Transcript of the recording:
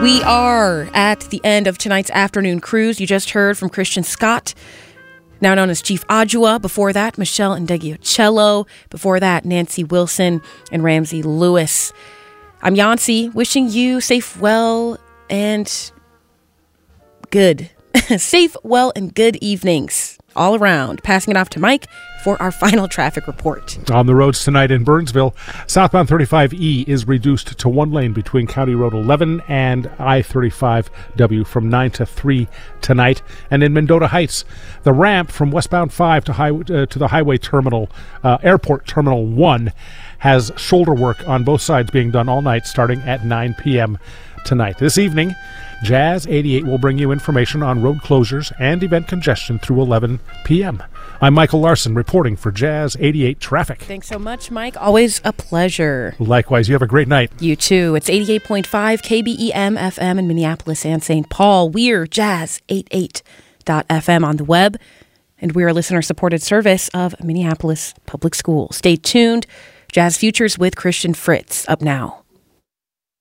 We are at the end of tonight's afternoon cruise. You just heard from Christian Scott, now known as Chief Adjua. Before that, Michelle Ndegeocello. Before that, Nancy Wilson and Ramsey Lewis. I'm Yancy, wishing you safe, well, and good. Safe, well, and good evenings all around. Passing it off to Mike for our final traffic report. On the roads tonight in Burnsville, southbound 35E is reduced to one lane between County Road 11 and I-35W from 9 to 3 tonight. And in Mendota Heights, the ramp from westbound 5 to the highway terminal, airport terminal 1, has shoulder work on both sides being done all night starting at 9 p.m. tonight. This evening, Jazz 88 will bring you information on road closures and event congestion through 11 p.m. I'm Michael Larson reporting for Jazz 88 Traffic. Thanks so much, Mike. Always a pleasure. Likewise, you have a great night. You too. It's 88.5 KBEM FM in Minneapolis and St. Paul. We're Jazz88.fm on the web, and we're a listener-supported service of Minneapolis Public Schools. Stay tuned. Jazz Futures with Christian Fritz up now.